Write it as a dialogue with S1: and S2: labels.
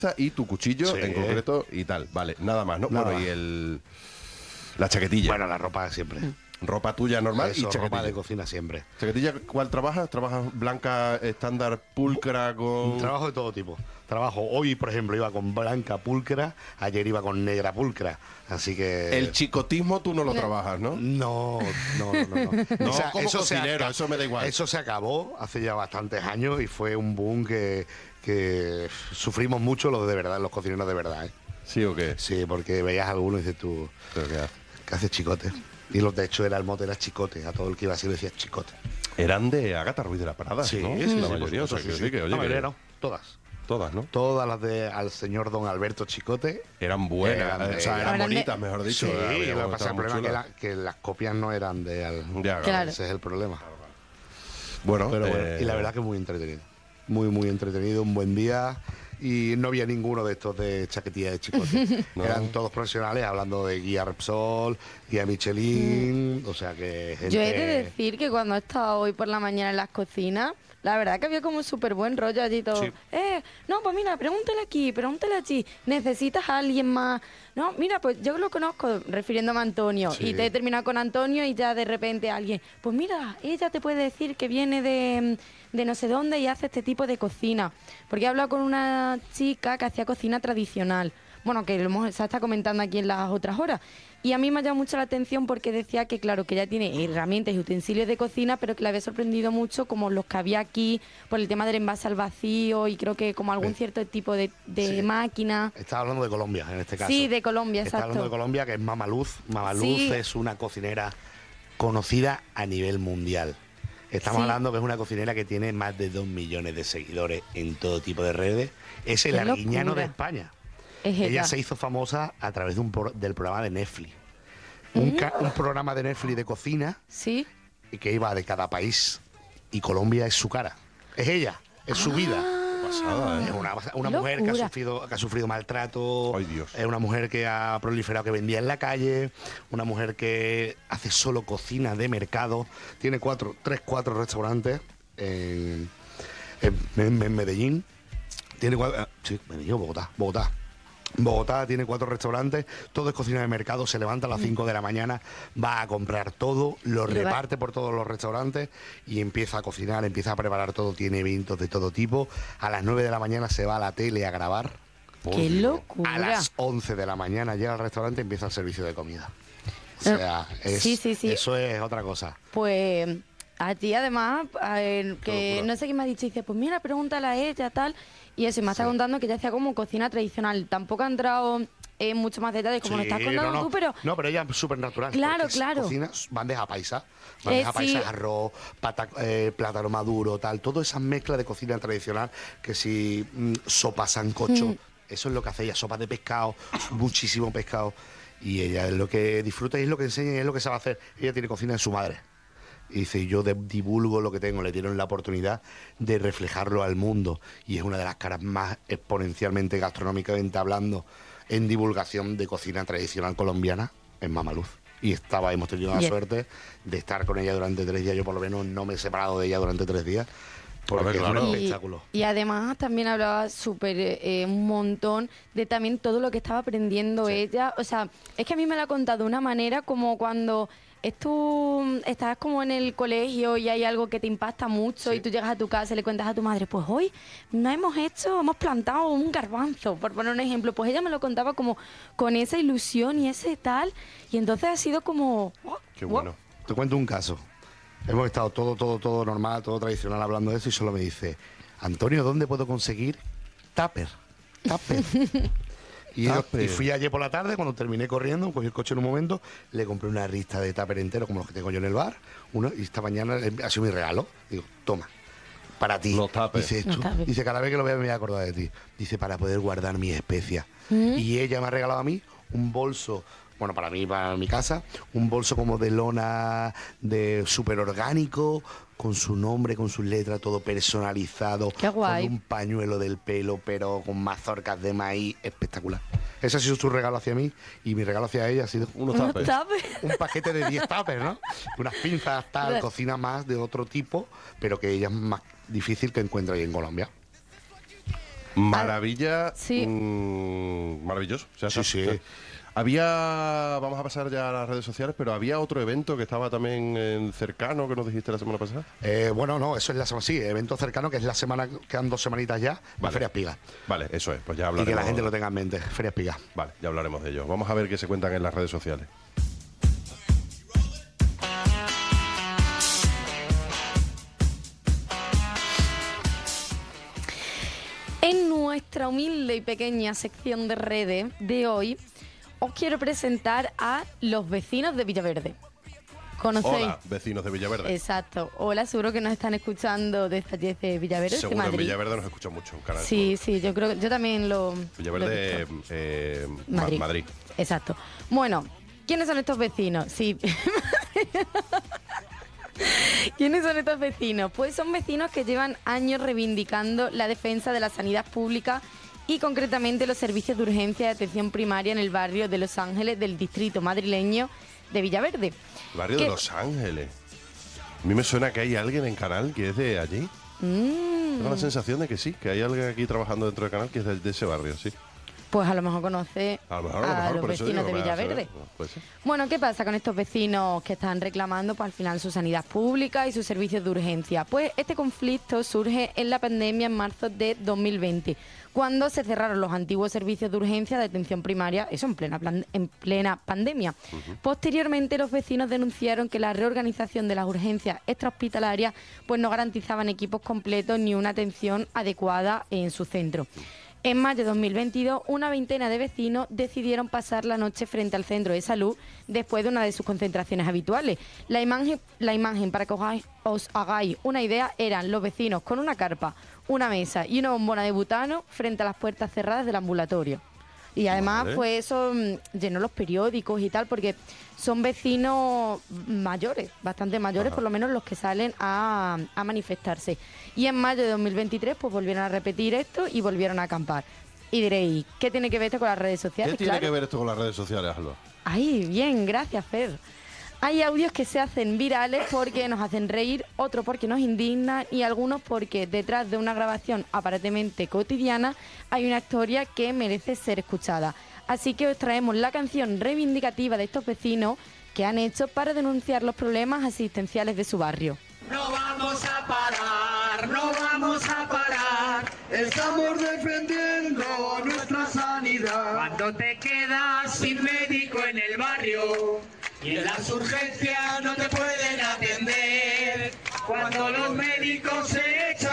S1: y tu cuchillo
S2: Sí.
S1: en concreto y tal. Vale, nada más, ¿no?
S2: Nada
S1: bueno,
S2: más.
S1: y la chaquetilla.
S2: Bueno, la ropa siempre.
S1: Ropa tuya normal
S2: Eso,
S1: y chaquetilla.
S2: ropa de cocina siempre.
S1: ¿Chaquetilla cuál trabajas? ¿Trabajas blanca, estándar, pulcra, con...?
S2: Trabajo de todo tipo. Trabajo hoy, por ejemplo, iba con blanca pulcra, ayer iba con negra pulcra. Así que...
S1: El chicotismo tú no lo trabajas, ¿no?
S2: No.
S1: No, como cocinero,
S2: se
S1: eso me da igual.
S2: Eso se acabó hace ya bastantes años y fue un boom que sufrimos mucho los de verdad, los cocineros de verdad, ¿eh?
S1: ¿Sí o qué?
S2: Sí, porque veías a alguno y dices tú,
S1: ¿Pero qué haces?
S2: ¿qué haces, chicote? Y los de hecho el mote era chicote, a todo el que iba así le decía chicote.
S1: Eran de Ágata Ruiz de la Parada,
S2: Sí,
S1: ¿no?
S2: sí,
S1: La
S2: sí,
S1: mayoría, o sea,
S2: sí,
S1: que
S2: sí.
S1: sí, que oye,
S2: La mayoría
S1: que
S2: no, todas.
S1: todas, ¿no?
S2: Todas las de al señor don Alberto Chicote.
S1: Eran buenas,
S2: Eran
S1: o sea, eran
S3: de-
S1: bonitas, mejor dicho.
S2: Sí,
S1: Había
S2: lo que
S1: como
S2: pasa, el
S1: estaban muy
S2: problema
S1: chulas.
S2: es que las copias no eran de al...
S1: Ya,
S3: Claro.
S2: Ese es el problema.
S1: Bueno,
S2: Pero bueno, y la verdad que muy entretenido. Muy entretenido, un buen día. Y no había ninguno de estos de chaquetilla de chicote.
S1: No.
S2: Eran todos profesionales hablando de guía Repsol, guía Michelin, o sea que gente...
S3: Yo he de decir que cuando he estado hoy por la mañana en las cocinas, la verdad que había como súper buen rollo allí todo.
S2: Sí.
S3: No, pues mira, pregúntale aquí, pregúntale allí. ¿Necesitas a alguien más? No, mira, pues yo lo conozco, refiriéndome a Antonio.
S2: Sí.
S3: Y te he terminado con Antonio y ya de repente alguien, pues mira, ella te puede decir que viene de no sé dónde y hace este tipo de cocina. Porque he hablado con una chica que hacía cocina tradicional. Bueno, que se está comentando aquí en las otras horas. Y a mí me ha llamado mucho la atención porque decía que, claro, que ella tiene herramientas y utensilios de cocina, pero que le había sorprendido mucho como los que había aquí, por el tema del envase al vacío y creo que como algún cierto tipo de
S2: Sí.
S3: máquina.
S2: Estaba hablando de Colombia, en este caso.
S3: Sí, de Colombia,
S2: Está hablando de
S3: exacto.
S2: Colombia, que es Mama Luz. Mama Luz
S3: Sí.
S2: es una cocinera conocida a nivel mundial. Estamos
S3: Sí.
S2: hablando que es una cocinera que tiene más de 2 millones de seguidores en todo tipo de redes. Es el
S3: ¡Qué
S2: arguiñano
S3: locura!
S2: de España.
S3: Es
S2: Ella se hizo famosa a través de del programa de Netflix. Un programa de Netflix de cocina
S3: Sí.
S2: y que iba de cada país. Y Colombia es su cara. Es ella, es su vida.
S1: pasada,
S2: Es
S1: ¿eh?
S2: una mujer
S3: Locura.
S2: que ha sufrido maltrato.
S1: Ay, Dios.
S2: Es una mujer que ha proliferado, que vendía en la calle. Una mujer que hace solo cocina de mercado. Tiene 4 restaurantes en Medellín. Tiene Medellín o Bogotá. Bogotá tiene 4 restaurantes, todo es cocina de mercado, se levanta a las 5 de la mañana, va a comprar todo, lo reparte por todos los restaurantes y empieza a cocinar, empieza a preparar todo, tiene eventos de todo tipo. A las 9 de la mañana se va a la tele a grabar.
S3: ¡Qué locura!
S2: A las 11 de la mañana llega al restaurante y empieza el servicio de comida. O sea,
S3: Sí.
S2: eso es otra cosa.
S3: Pues a ti además, que
S2: locura.
S3: no sé qué me ha dicho, dice, pues mira, pregúntale a ella, tal. Y eso, y me está contando que ella hacía como cocina tradicional. Tampoco ha entrado en mucho más detalles como lo estás contando tú, pero...
S2: No, pero ella es súper natural.
S3: Claro,
S2: porque
S3: claro.
S2: Cocina bandeja paisa. Bandeja paisa,
S3: sí.
S2: arroz, plátano maduro, tal. Todas esas mezclas de cocina tradicional, que si sopa, sancocho, eso es lo que hace ella. Sopa de pescado, muchísimo pescado. Y ella es lo que disfruta y es lo que enseña y es lo que sabe hacer. Ella tiene cocina en su madre. Y dice, yo divulgo lo que tengo, le dieron la oportunidad de reflejarlo al mundo. Y es una de las caras más exponencialmente gastronómicamente hablando en divulgación de cocina tradicional colombiana, en Mama Luz. Y hemos tenido la
S3: Bien.
S2: suerte de estar con ella durante 3 días. Yo por lo menos no me he separado de ella durante 3 días. Porque
S1: A ver, claro.
S2: es un
S3: Y-
S2: espectáculo.
S3: Y además también hablaba súper un montón de también todo lo que estaba aprendiendo ella. O sea, es que a mí me lo ha contado de una manera como cuando tú estás como en el colegio y hay algo que te impacta mucho y tú llegas a tu casa y le cuentas a tu madre, pues hoy no hemos plantado un garbanzo, por poner un ejemplo. Pues ella me lo contaba como con esa ilusión y ese tal. Y entonces ha sido como... oh,
S1: Qué
S3: wow.
S1: bueno.
S2: Te cuento un caso. Hemos estado todo normal, todo tradicional hablando de eso y solo me dice, Antonio, ¿dónde puedo conseguir tupper? Tupper. Y fui ayer por la tarde, cuando terminé corriendo, cogí el coche en un momento, le compré una lista de tupper entero, como los que tengo yo en el bar, y esta mañana ha sido mi regalo. Digo, toma, para ti.
S1: Los tuppers.
S2: Dice,
S3: Los tuppers.
S2: dice, cada vez que lo vea me voy a acordar de ti. Dice, para poder guardar mis especias. Y ella me ha regalado a mí un bolso, bueno, para mí, para mi casa, un bolso como de lona, de súper orgánico, con su nombre, con sus letras, todo personalizado.
S3: Qué guay.
S2: Con un pañuelo del pelo, pero con mazorcas de maíz, espectacular. Ese ha sido su regalo hacia mí y mi regalo hacia ella ha sido
S1: Unos
S3: Unos
S1: tuppers.
S3: tuppers.
S2: un paquete de 10 tuppers, ¿no? Unas pinzas, tal, cocina más de otro tipo, pero que ella es más difícil que encuentre ahí en Colombia.
S1: Maravilla.
S3: Sí.
S1: Maravilloso. O sea,
S2: Sí.
S1: vamos a pasar ya a las redes sociales, pero había otro evento que estaba también cercano, que nos dijiste la semana pasada.
S2: Bueno, no, eso es la semana, sí, evento cercano, que es la semana, quedan 2 semanitas ya, la Feria Espiga.
S1: Vale, eso es, pues ya
S2: Y
S1: hablaremos.
S2: que la gente lo tenga en mente, Feria Espiga.
S1: Vale, ya hablaremos de ello. Vamos a ver qué se cuentan en las redes sociales.
S3: En nuestra humilde y pequeña sección de redes de hoy, os quiero presentar a los vecinos de Villaverde. ¿Conocéis?
S1: Hola, vecinos de Villaverde.
S3: Exacto. Hola, seguro que nos están escuchando desde Villaverde, de
S1: Seguro en
S3: Madrid.
S1: Villaverde nos escucha mucho un canal.
S3: Sí, yo creo, yo también lo
S1: Villaverde,
S3: he visto.
S1: Madrid.
S3: Madrid. Exacto. Bueno, ¿quiénes son estos vecinos? Sí. ¿Quiénes son estos vecinos? Pues son vecinos que llevan años reivindicando la defensa de la sanidad pública y concretamente los servicios de urgencia de atención primaria en el barrio de Los Ángeles del distrito madrileño de Villaverde.
S1: El barrio de Los Ángeles. A mí me suena que hay alguien en Canal que es de allí. Tengo la sensación de que sí, que hay alguien aquí trabajando dentro del Canal que es de ese barrio, sí.
S3: Pues a lo mejor conoce
S1: A lo mejor,
S3: los
S1: por eso
S3: vecinos
S1: digo,
S3: de
S1: vaya a
S3: Villaverde.
S1: saber. Puede ser.
S3: Bueno, ¿qué pasa con estos vecinos que están reclamando pues, al final su sanidad pública y sus servicios de urgencia? Pues este conflicto surge en la pandemia en marzo de 2020, cuando se cerraron los antiguos servicios de urgencia de atención primaria, eso en plena pandemia. Posteriormente, los vecinos denunciaron que la reorganización de las urgencias extrahospitalarias pues no garantizaban equipos completos ni una atención adecuada en su centro. En mayo de 2022, una veintena de vecinos decidieron pasar la noche frente al centro de salud después de una de sus concentraciones habituales. La imagen para que os hagáis una idea, eran los vecinos con una carpa, una mesa y una bombona de butano frente a las puertas cerradas del ambulatorio. Y además,
S1: Vale.
S3: pues eso llenó los periódicos y tal, porque son vecinos mayores, bastante mayores,
S1: Ajá.
S3: por lo menos los que salen a manifestarse. Y en mayo de 2023, pues volvieron a repetir esto y volvieron a acampar. Y diréis, ¿qué tiene que ver esto con las redes sociales?
S1: ¿Qué tiene
S3: Claro.
S1: que ver esto con las redes sociales, Alba?
S3: Ay, bien, gracias, Fer. Hay audios que se hacen virales porque nos hacen reír, otros porque nos indignan y algunos porque detrás de una grabación aparentemente cotidiana hay una historia que merece ser escuchada. Así que os traemos la canción reivindicativa de estos vecinos que han hecho para denunciar los problemas asistenciales de su barrio.
S4: No vamos a parar, no vamos a parar. Estamos defendiendo nuestra sanidad. Cuando te quedas sin médico en el barrio y en las urgencias no te pueden atender. Cuando los médicos se echan